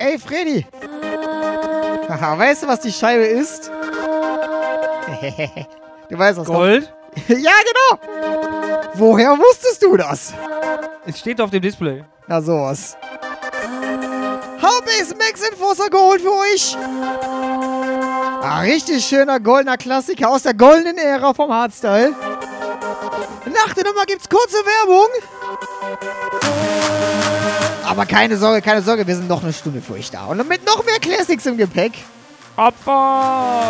Ey, Freddy. Haha, weißt du, was die Scheibe ist? Du weißt was. Gold? Ja, genau. Woher wusstest du das? Es steht auf dem Display. Na sowas. Hobbies Max Enforcer geholt für euch. Richtig schöner goldener Klassiker aus der goldenen Ära vom Hardstyle. Nach der Nummer gibt's kurze Werbung. Aber keine Sorge, wir sind noch eine Stunde für euch da. Und mit noch mehr Classics im Gepäck. Opfer!